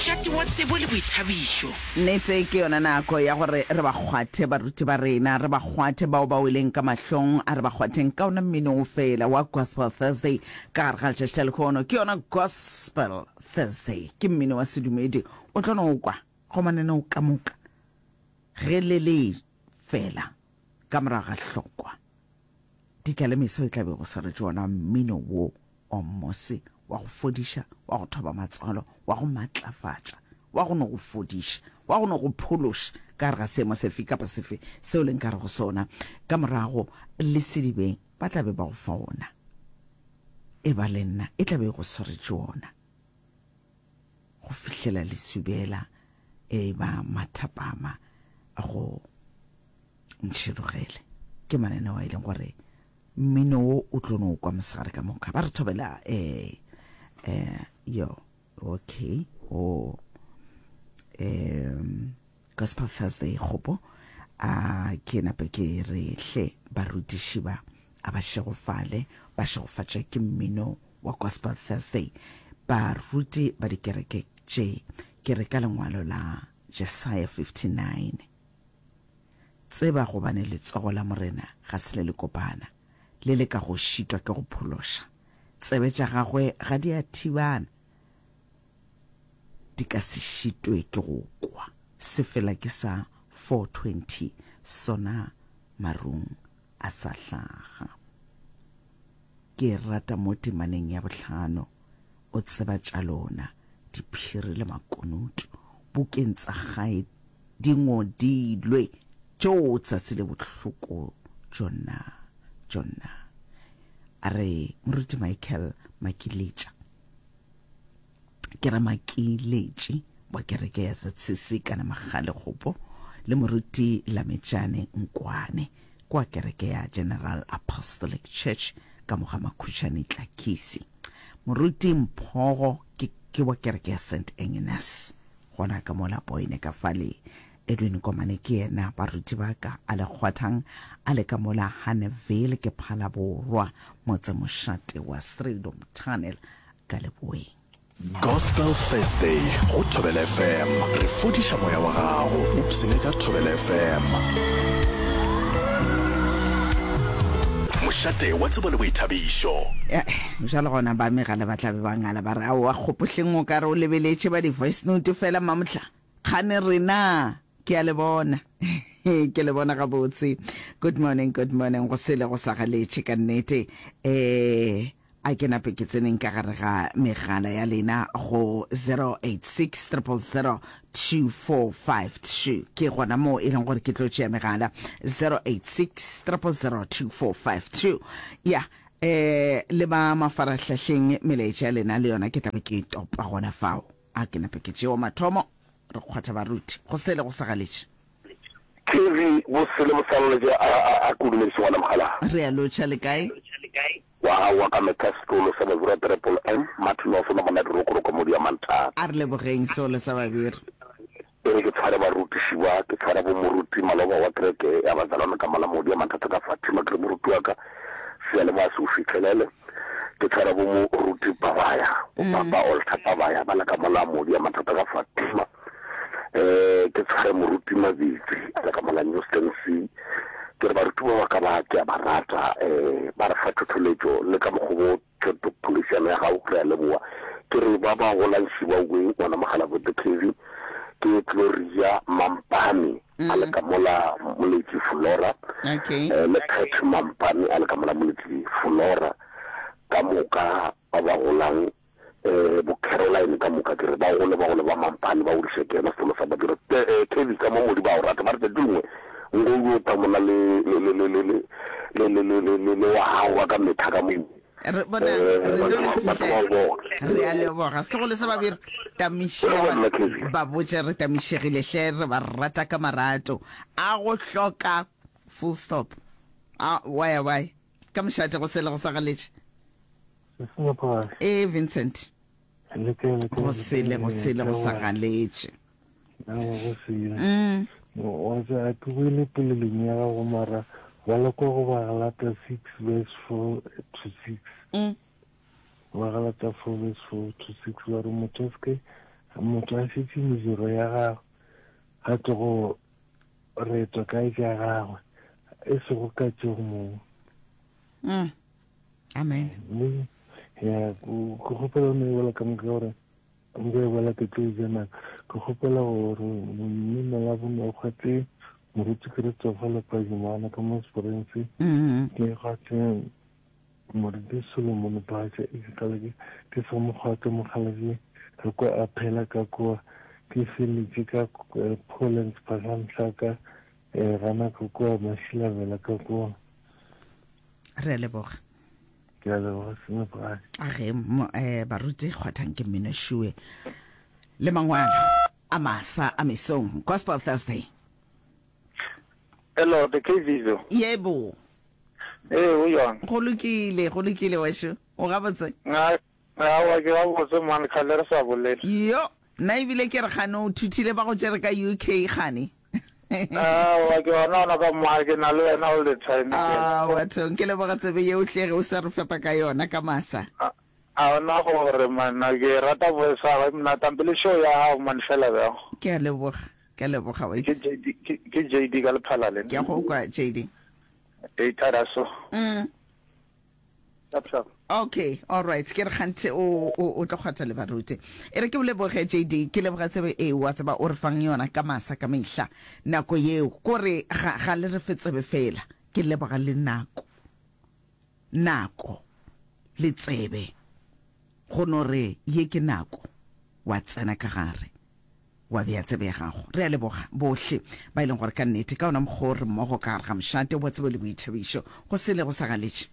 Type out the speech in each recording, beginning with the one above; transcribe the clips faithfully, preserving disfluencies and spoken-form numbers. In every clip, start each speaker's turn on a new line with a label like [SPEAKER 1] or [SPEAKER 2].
[SPEAKER 1] Shati wa tsebo le boithabišo.
[SPEAKER 2] Nete ke yona nako ya gore re ba kgwathe baruti ba rena re ba kgwathe bao ba weleng ka mahlong a re ba kgwatheng ka ona mmino o fela wa Gospel Thursday ka gare ga letšatši le kgono ke yona Gospel Thursday ke mmino wa sedumedi o tlo no kwa go manene o ka moka ge le le fela ka morago ga hlokwa ditlalemeso e tla be go sware tsona mmino wo o mose wa go fodiša wa go thoba matswalo wa go matlafatša wa go no go fodiša wa go no go phološa ka re ga seemo sefe kapa sefe seo leng ka re go sona ka morago le sedibeng ba tla be ba go fa ona e ba le nna e tla be go swaretse ona go fihlela lesubela e ba mathapama a go ntšhirogele ke mananeo a e leng gore mmino wo o tlo no kwa mosegare ka moka ba re thobela eh eh yo okay o um Gospel Thursday gopo a ke nape ke re hle barutiši ba a ba shegofale ba shegofatša ke mmino wa Gospel Thursday ba ruti ba dikereke tše ke re ka lengwalo la Jesaja fifty-nine tseba go bane letsogo la morena ga se le le kopana le le ka go šitwa ke go phološa tsebe tša gagwe ga di a thibana di ka se šitwe ke go kwa se fela ke sa four twenty sona marung a sa hlaga ke rata mo temaneng ya bohlano o tseba tša lona diphiri le makonoto bukeng tsa gae di ngodilwe tšo tsatsi le bohloko jona jona a re moruti Michael Makiletša ke ra Makiletši wa kereke ya Zatsisi kana Magale Gopo le moruti Lametšane Nkwane kwa kereke ya General Apostolic Church ka moga Makhutšane Tlakisi moruti Mphogo ke ke wa kereke ya Saint Agnes gona ka mola boine ka fale Edwin Komane ke ena baruti ba ka a le kgwathang a le ka mola Haneville ke phala borwa motse mošate wa Freedom Tunnel ka Leboeng.
[SPEAKER 3] Gospel Thursday go Thobela F M re fodiša moya wa gago ipsene ka Thobela F M mošate wa tsebo le boithabišo
[SPEAKER 2] ya jalo gona ba megala ba tla be ba ngala ba re a wa kgopohleng o ka re o lebeletše ba di voice note fela mamotla khane rena ke a le bona ke le bona ga botse good morning good morning go sele go sa galetše ka nnete eh a ke nape ke tseneng ka gare ga megala ya lena go zero eight six zero zero zero two four five two ke gona mo e leng gore ke tlo tšea megala zero eight six zero zero zero two four five two ya eh le ba mafaratlhatlheng melaetša ya lena le yona ke tla be ke topa gona fao a ke nape ke tšeo mathomo re kgwatha baruti go sele go sa galetše
[SPEAKER 4] Kiri bo sele mo salole a kudumedi swana mhala
[SPEAKER 2] re a lotšha le kae
[SPEAKER 4] wa wa ka metastolo sa bavura triple M matlo fa na bona diroko roko mo diamanta
[SPEAKER 2] a re lebogeng solo sa babiri
[SPEAKER 4] ere ke tshwara baruti shiwa ke tshwara bo moruti maloba wa kreke ya bazalana ka mala mo diamanta ka Fatima ke moruti wa ka se le ba su fitlhelele ke tshwara bo moruti Babaya baba olta Babaya bana ka mala mo diamanta ka Fatima eh ke tshwara moruti Mabitsi ka mala Newston C ke re baruti ba ka ba ke ba rata eh ba re fa thotholetso le ka mogobo tšoto polisi ya ga o kry le boa ke re ba ba go lantsi ba go bona magala go the T V ke Gloria Mampani ale ka mola moletsi Flora
[SPEAKER 2] okay
[SPEAKER 4] le Kate Mampani ale ka mola moletsi Flora ka moka ba ba go lang eh bo Caroline ka moka ke re ba go le ba go le ba Mampani ba o di sekena selo sa ba dire T V ka mo mo di ba o rata ba re dingwe ngo ta mona le le le le le le le le le le wa wa ka methaka mo
[SPEAKER 2] re bona re a leboga se go le sa babiri tamišega ba botše re tamišegile hle re ba rata ka marato a go hloka full stop a why why ka mošate go sele go sa galetše eh Vincent go sele go sele go sa galetše mm
[SPEAKER 5] wa ja ke bile pele le nya go mara wala ko go ba galata six verse four to six
[SPEAKER 2] mm
[SPEAKER 5] wa galata four verse four to six wa re motsoske motho a setse mediro ya gagwe ga tlo go retwa kae ka gagwe e se go ka tsego moo.
[SPEAKER 2] Mm. Amen.
[SPEAKER 5] mme ya go gopela me wala ka moka gore mbe wala ke tlo jana go gopela gore monna la bona o kgwetse moruti ke re tsofa le pajimana ka mo sporentse
[SPEAKER 2] Mm.
[SPEAKER 5] ke kgwetse moruti Solomon Baja e ka le ke so mo kgwetse mo khalaje ka kwa a phela ka kwa ke feletse ka Poland pasan saka e rana ka kwa mashila vela ka kwa
[SPEAKER 2] Re leboga.
[SPEAKER 5] ke a le sene ba
[SPEAKER 2] A ge mo eh baruti kgwathang ke mmino shue. Le mangwalo a masa a mesong Gospel Thursday.
[SPEAKER 6] Hello, the K video.
[SPEAKER 2] Yebo.
[SPEAKER 6] Eh, o yang.
[SPEAKER 2] Go lokile, go lokile wesho. O ga botse.
[SPEAKER 6] Nga nga wa ke wa botse man khalera sa bolela.
[SPEAKER 2] Yo, na ibile ke re gano o thutile ba go tsere ka U K gane.
[SPEAKER 6] Ah, wa ke ona ona ka mma ke na le wena all the time.
[SPEAKER 2] Ah, wa tsong ke le ba tsebe ye o tlege o sa re fepa ka yona ka masa.
[SPEAKER 6] Ah, ona gore man na ke rata bo sa mna tampile show ya man fela ba.
[SPEAKER 2] Ke a leboga, ke a leboga wa.
[SPEAKER 6] Ke J D ke J D ka le phalale.
[SPEAKER 2] Ke a go kwa J D.
[SPEAKER 6] E tara so.
[SPEAKER 2] Mm.
[SPEAKER 6] Tapsa.
[SPEAKER 2] Okay, all right. Ke re gantse o o o tlo kgwatsa le baruti. E re ke o leboge J D, ke leboga tsebe e wa tseba o re fang yona ka masa ka mehla. Nako yeo kore ga ga le re fetsebe fela. Ke leboga le nako. Nako le tsebe. Go no re ye ke nako wa tsena ka gare. Wa bea tsebe ya gago. Re a leboga bohle ba ileng gore ka nnete ka ona mogore mmogo ka ga mshante o tsebe le boithabišo go sele go sa galetse.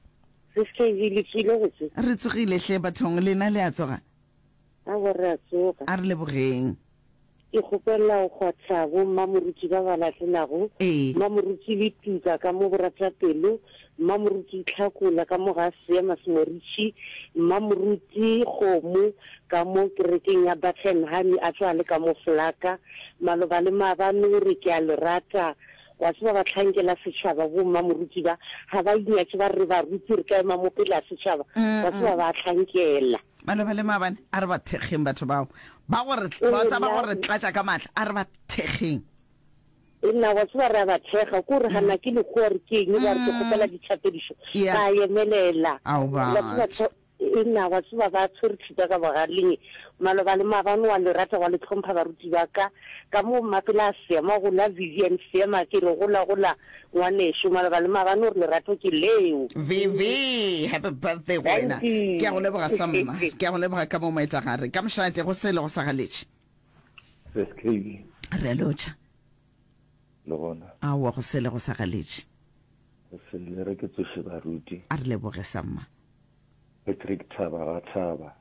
[SPEAKER 2] Re tsogile hle bathong lena le a tsoga.
[SPEAKER 7] A borra tsoga.
[SPEAKER 2] A re lebogeng.
[SPEAKER 7] E gopela o khwatsa bo mamoruti ba ba latelago.
[SPEAKER 2] Eh.
[SPEAKER 7] Mamoruti le tuka ka mo borata pelo, mamoruti tlhakula ka mo ga seema semorishi, mamoruti gomo ka mo kerekeng ya Bethlehem a tswa le ka mo flaka, maloba le mabane re ke a le rata. Wa tswa ba tlhankela setšhaba bo mamoruti ba ha ba inya tse ba re ba ruti re ka ema mo pela setšhaba wa tswa ba tlhankela
[SPEAKER 2] maloba le mabane a re ba thegeng batho bao ba gore ba tsa ba gore tlatsa ka matla a re ba thegeng
[SPEAKER 7] ina wa tswa ra ba thega go re hana ke le gore ke eng ba re go pela ditshapedišo ba yemelela ina wa tswa ba tsore tshita ka ba galeng maloba le mabane wa le rata wa le tlhompha baruti ba ka ka mo mapela seema go la Vivian seema ke re gola gola ngwanesho maloba le mabane re le rato ke leo
[SPEAKER 2] Vivi happy birthday wena ke a go leboga samma ke a go leboga ka mo maetsa gare ka mshate go sele go sa galetse
[SPEAKER 5] S K V
[SPEAKER 2] re locha
[SPEAKER 5] le gona
[SPEAKER 2] a wa go sele go sa galetse
[SPEAKER 5] se le re ke tsoše baruti
[SPEAKER 2] a re leboge samma
[SPEAKER 5] Patrick Thaba ga Thaba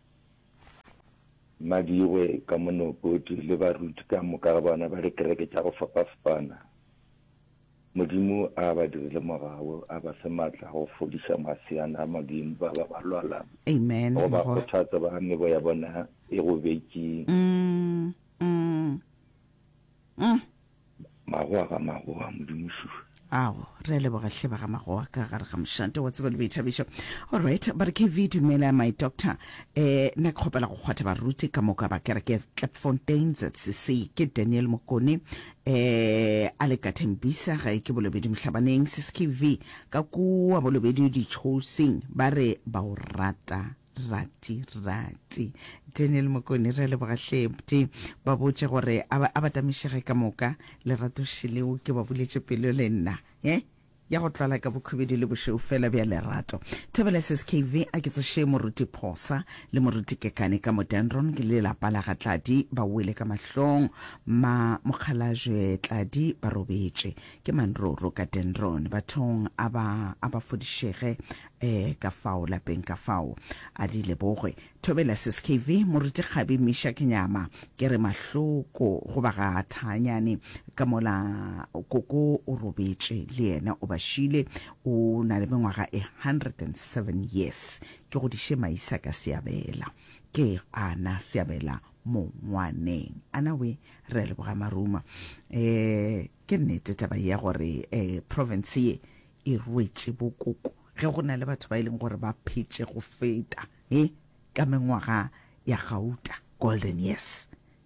[SPEAKER 5] madiwe ka monopodi le baruti ka moka bona ba re kereke tša go fapafapana modimo a ba dirile morago a ba se matla go fodiša maseana a modimo ba ba ba lwalang
[SPEAKER 2] amen
[SPEAKER 5] go ba kgothatsa ba mebo ya bona e go bekeng
[SPEAKER 2] mm mm mm
[SPEAKER 5] magoa ga magoa modimo šufa
[SPEAKER 2] Aw, re leboga hle ba ga magoa ka gare ga mshante wa tsebe le boithabišo. All right, ba re ke video dumela my doctor. Eh na khopela go kgwatha ba ruti ka moka ba kereke Klipfontein Z C C ke Daniel Mokone eh ale ka Thembisa ga ke bolobedi mhlabaneng S K V ka ku wa bolobedi di choosing ba re ba o rata rati rati Daniel Mokone re le boga hlebti ba botse gore a ba tamishege ka moka le rato shileo ke ba buletse pelo le nna eh ya go tlala ka bokhubedi le bosheu fela bja lerato Thobela S K V a ke tsoše moruti Phosa le moruti Kekane ka Modendron ke le la pala ga Tladi ba wele ka mahlong ma mokhalajwe Tladi ba robetse ke manroro ka Dendron bathong aba aba fodishege eh ka fao la peng ka fao a di lebogwe Thobela S K V moruti Kgabi Misha Kenyama ke re mahloko go ba ga thanyane ka mola koko o robetse le yena o ba shile o na le mengwaga e one hundred seven years ke go dishe maisa ka Seabela ke ana Seabela mo ngwaneng ana we re le boga maruma eh ke nnete taba ya gore eh province e e rwetse bokoko ge go na le batho ba ileng gore ba phetse go feta eh ka mengwaga ya Gauta golden years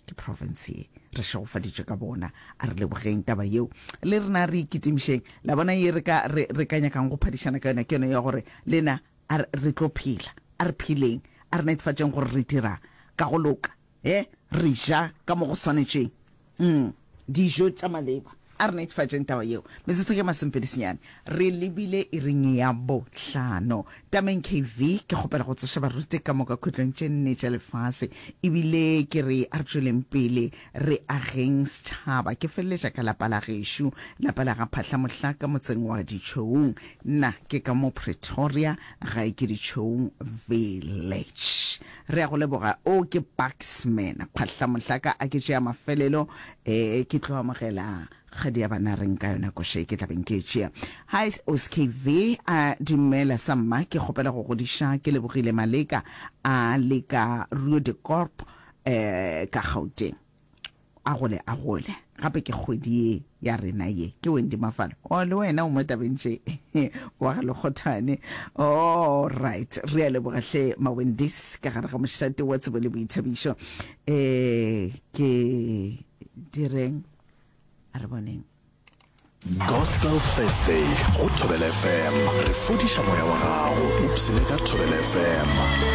[SPEAKER 2] ke province e re shofaditse ka bona a re lebogeng taba yeo le rena re ikitimišeng la bona ye re ka re re kanya kang go phadišana ka yona ke yone ya gore lena a re tlo phela a re phileng a re netefatšeng gore re dira ka go loka eh re ja ka mo go swanetšeng mm dijo tša maleba a re netefatšeng taba yeo metsotso ke masempedisenyane re lebile e reng ya bohlano tameng K V ke kgopela go tsoša barute ka moka khutlong tše nne tša lefase ebile ke re a re tšweleng pele re ageng setšhaba ke feleletša ka lapa la gešo lapa la ga phahla mohlaka motseng wa ditšhoung nna ke ka mo Pretoria ga ke ditšhoung village re a go leboga o ke Buxman phahla mohlaka a ke tšea mafelelo eh ke tlo amogela khadi ya bana reng ka yona go shake tla benketšea hi O S K V a dumela samma ke kgopela go godisha ke lebogile maleka a leka Rio de Corp eh ka Gauteng a gole a gole gape ke kgwedi ya rena ye ke Wendy Mafalo o le wena o mota bentse wa ga lekgothane all right re a lebogahle ma Wendy's ka gare ga mošate wa tsebo le boithabišo eh ke direng
[SPEAKER 3] Gospel Thursday go Thobela F M re fodiša moya wa gago upsile ka Thobela F M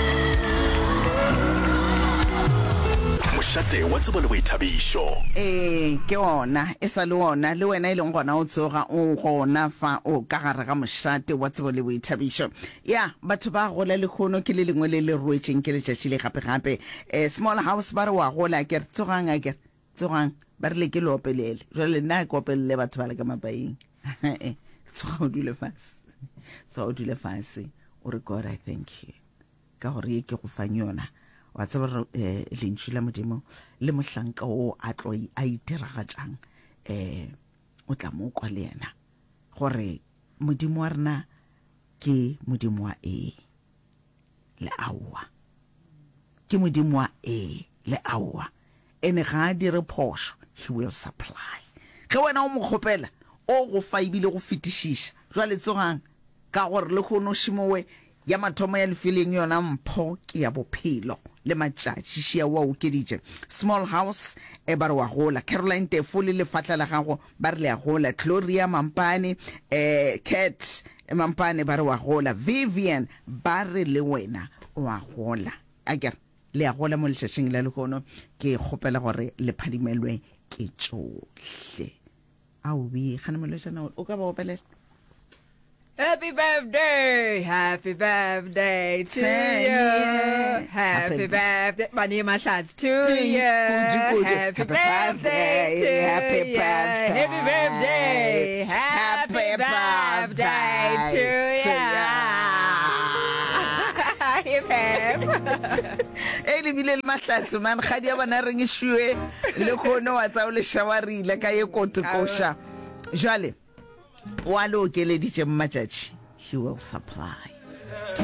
[SPEAKER 3] mošate wa tsebo le boithabišo
[SPEAKER 2] eh ke ona e sa le ona le wena ile ngwana o tsoga o gona fa o ka gare ga mošate wa tsebo le boithabišo ya batho ba gola le khono ke le lengwe le le ruetšeng ke le tšatši le gape gape eh small house ba re wa gola ke tsogang a ke tsogang ba re le ke lo opelele jwale nna ke opelele batho ba le ka mapaeng eh tsoga o dule fase tsoga o dule fase o re God I thank you ka gore ke go fang yona wa tsaba eh lentšu la modimo le mohlanka o a tlo a itiragatšang eh o tla mo kwa le yena gore modimo wa rena ke modimo wa e le aua ke modimo wa e le aua ene ga dire phosho he will supply ge wena o mo kgopela o go fa ibile go fetišiša jwale tsogang ka gore le khono shimowe ya mathomo ya lefileng yona mpho ke ya bophelo le matšatši šia wa o keditše small house e ba re wa gola Caroline Tefo le lefatla la gago ba re le ya gola Gloria Mampane eh Cat Mampane ba re wa gola Vivian ba re le wena wa gola a ke le ya gola mo letšatšing la lekgono ke kgopela gore le phadimelwe ke tšohle au bi gana molwetšana o ka ba opelela
[SPEAKER 8] Happy birthday, happy birthday to
[SPEAKER 2] Say
[SPEAKER 8] you.
[SPEAKER 2] yeah.
[SPEAKER 8] Happy,
[SPEAKER 2] Happy
[SPEAKER 8] birthday, my name is Lads to
[SPEAKER 2] To
[SPEAKER 8] you.
[SPEAKER 2] you. Kuju, kuju.
[SPEAKER 8] Happy
[SPEAKER 2] Happy birthday,
[SPEAKER 8] birthday to
[SPEAKER 2] happy
[SPEAKER 8] you.
[SPEAKER 2] birthday.
[SPEAKER 8] Happy birthday, happy
[SPEAKER 2] Happy
[SPEAKER 8] birthday to
[SPEAKER 2] birthday
[SPEAKER 8] you. Hip hip.
[SPEAKER 2] e le bile le mahlatso man ga dia bana reng shwe le khono wa tsa o le shawarile ka ye kotokosha jale wa lo ke le ditše mmatšatši he will supply